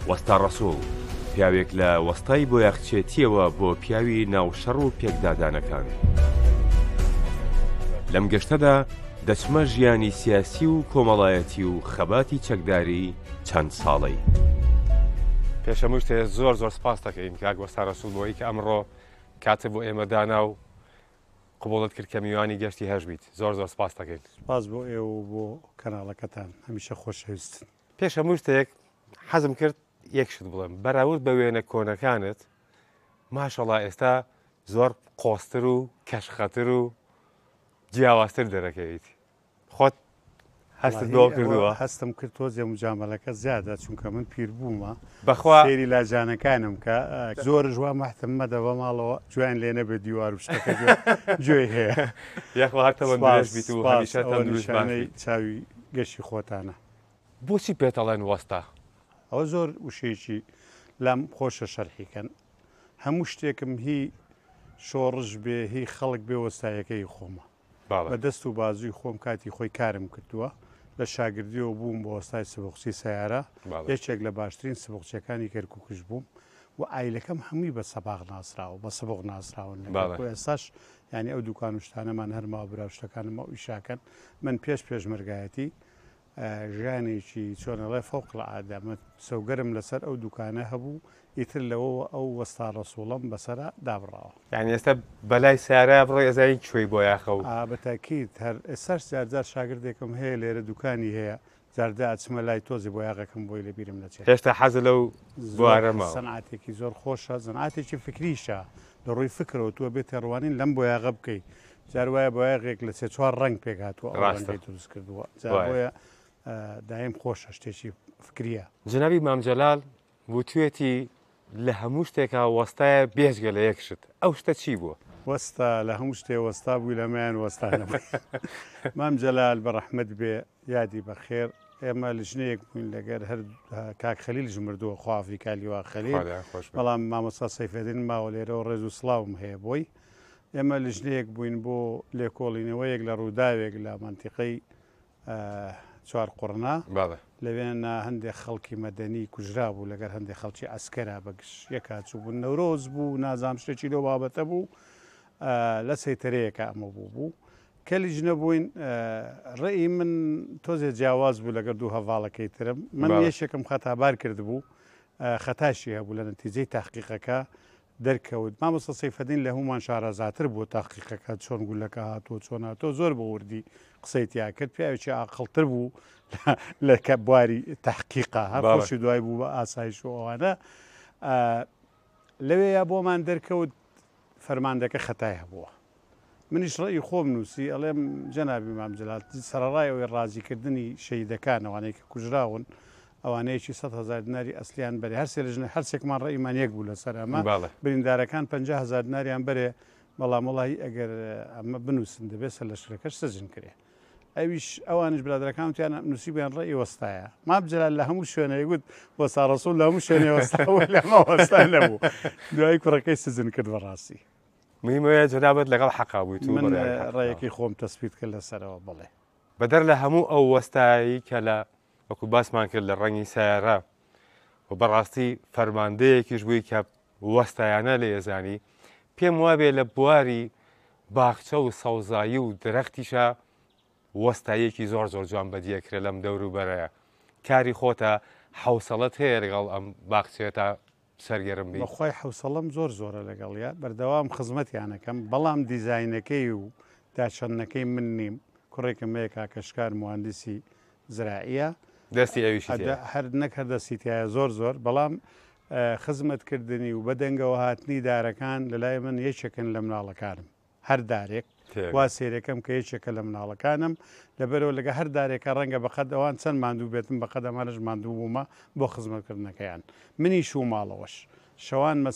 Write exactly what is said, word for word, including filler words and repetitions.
وەستا ڕەسوڵ پیاوێک لە وەستای بۆ یەخچێتیەوە بۆ پیاوی ناوشەڕ و پێکدادانەکان. لەم گەشتەدا دەچمە ژیانی سیاسی و کۆمەڵایەتی و خەباتی چەکداری چەند ساڵەی. پێشەموو شتێ زۆر زۆر سپاس دەکەین کاک وەستا ڕەسوڵ بۆی کە ئەمڕۆ کاتە بۆ ئێمە دانا و قبوڵت کرد کە میوانی گەشتی هەژ بیت. زۆر زۆر سپاس دەکەین. سپاس بۆ ئێوە و بۆ کەناڵەکەتان هەمیشە خۆشەویستن. پێشەموو شتێک حەزم کرد یەکشت بڵێم بەراورد بە وێنە کۆنەکانت ماشەڵڵا ئێستا زۆر قۆستر و کەشخەتر و جیاوازتر دەرەکەویت. خۆت هەستت بۆ کردووە؟ هەستم کرد تۆزێ مجامەلەکە زیادە چونکە من پیر بوومە بەخوا سێری لاجانەکانم کە زۆر ژوا مەحتم مەدە بە ماڵەوە جویان لێ نەبێت دیوار و شتەکە گوێی هەیە. یەخوا هەرتەوە درێژ بیت و هەمیشە تەندروست چاوی گەشتی خۆتانە. بۆچی پێتەڵێن وەستا؟ ئەوە زۆر وشەیەکی لام خۆشە شەرحیکەن. هەموو شتێکم هی شۆڕژ بێ هی خەڵک بێ وەستایەکەی خۆمە. بە دەست و بازووی خۆم کاتی خۆی کارم کردووە لە شاگردیەوە بووم بۆ وەستای سبوقچی سەیارە یەکێک لە باشترین سبوقچیەکانی کەرکووکش بووم و ئایلەکەم هەمووی بە سەباغ ناسراوە بە سبوق ناسراون ئێستاش ینی ئەو دوکان و شتانەمان هەرما برا شتەکانمە ئیشاکەن من پێش پێشمەرگایەتی ژیانێکی چۆنەڵێ فەوق لە ئادامە سەوگەرم لەسەر ئەو دوکانە هەبوو ئیتر لەوەوە ئەو وەستا ڕەسوڵەم بەسەرا دابڕاوە. یعنی ئێستا بەلای سیارە بڕۆ ئێزایی کوێی بۆ یاخە و بەتاکیت هەر ئێستاش جارجار شاگردێکم هەیە لێرە دوکانی هەیە جاردا ئەچمە لای تۆزی بۆ یاغەکەم بۆی لە بیرم نەچێت. هێشتا حەزە لەو بوارەمە سەنعاتێکی زۆر خۆشە زەنعاتێکی فکریشە لە ڕووی فکرەوە تووە بێتە ڕوانین لەم بۆ یاغە بکەیت جار وایە بۆ یاغێک لە سێ چوار ڕنگ پێک هاتووە ئەوەی دروست کردووە جاربۆیە دایم خۆشە شتێکی فکریە. جنابی مامجەلال وتوێتی لە هەموو شتێکە وەستایە بێژگە لە یەکشت ئەو شتە چی بووە؟ وەستا لە هەموو شتێ وەستا بووی لەمایان وەستانە مامجەلال بە ڕەحمەت بێ یادی بەخێر ئێمە لە ژنەیەک بووین لەگەر هەر کاک خەلیل مردووە خوا ئەفریقا لیوا خەلیل بەڵام مامۆستا سەیفەدین ماوە لێرەوە ڕێز و سڵاوم هەیە بۆی ئێمە لە ژنەیەک بووین بۆ لێکۆڵینەوەیەک لە ڕووداوێک لە مەنتیقەی چوار قوڕنا لەوێنە هەندێک خەڵکی مەدەنی کوژرا بوو لەگەر هەندێک خەڵکی ئەسکەرا بەگشت یەکاتچوو بوو نەورۆز بوو نازام شتێکی لەو بابەتە بوو لە سەیتەرەیەکە ئەمە بوو بوو کەلی ژنە بووین ڕێی من تۆزێ جیاواز بوو لەگەر دوو هەڤاڵەکەی ترم من یەشێکم خەتابار کرد بوو خەتاشی هەبوو لە نەتیجەی تاقیقەکە دەرکەوت مامۆستا سەیفەدین لە هەمومان شارەزاتر بوو تاقیقەکە چۆن گولەکە هاتووە چۆن هاتۆ زۆر بە وردی قسەی تیا کرد پیاوێکی عاقڵتر بوو لە کە بواری تحقیقا هەر خۆشی دوای بوو بە ئاسایش و ئەوانە لەوەیە بۆمان دەرکەوت فەرماندەکە خەتای هەبووە منیش ڕێی خۆم نووسی ئەڵێم جەنابی مامجەلال سەرەڕایەوەی ڕازیکردنی شەیدەکان ئەوانەیە کە کوژراون ئەوانەیەکی سەد هەزار دیناری ئەسلیان بەرێ هەر سێ لە ژنە هەرسێکمان ڕێیمان یەک بوو لەسەر ئەمە بریندارەکان پەنجا هەزار دیناریان بەرێ بەڵام وڵی ئەگەر ئەمە بنووسن دەبێت سەر لە شرەکەش سەجن کرێ ئەویش ئەوانش برادەکانتیان نووسیبیان ڕێی وەستایە مامجەلال لە هەموو شوێنە گوت وەستا ڕەسوڵ لە هەموو شوێنێ وەستا لەمە وەستا نەبوو دوای کوڕەکەی سزن کرد بەڕاستی مهمەیە جەنابەت لەگەڵ حەقا بوویت من ڕێیەکی خۆم تەسبیت کرد لەسەرەوە بڵێ بەدەر لە هەموو ئەو وەستایی کە لە وەکو باسمان کرد لە ڕەنگی سیارە و بەڕاستی فەرماندەیەکیش بووی کە وەستایانە لە ێزانی پێم وابێ لە بواری باخچە و سەوزایی و درەختیشە وەستایەکی زۆر زۆر جوان بەدیەکرێت لەم دەور و بەرەیە کاری خۆتە حوسەڵەت هەیە لەگەڵ ئەم باخچێتە سەرگەرم بی بەخوای حوسەڵەم زۆر زۆرە لەگەڵە بەردەوام خزمەتیانەکەم بەڵام دیزاینەکەی و داچەندەکەی من نیم کوڕێکم هەیە کاکەشکار موهاندسی زراعیە دەستی ئەویش هەر نەک هەر دەستیتیایە زۆر زۆر بەڵام خزمەتکردنی و بەدەنگەوە هاتنی دارەکان لەلای من یەکێکن لە مناڵەکانم هەر دارێک وا سێرەکەم کە یەکێکە لە مناڵەکانم لەبەرەوە لەگە هەر دارێکە ڕەنگە بەقەد ئەوان چەند ماندوو بێتم بەقەد ئەمانش ماندوو بوومە بۆ خزمەتکردنەکەیان منی شوو ماڵەوەش شەوان